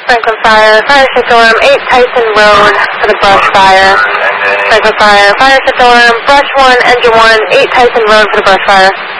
Franklin Fire, Fire Shift Alarm, 8 Tyson Road for the brush fire. Franklin Fire, Fire Shift Alarm, brush 1, engine 1, 8 Tyson Road for the brush fire.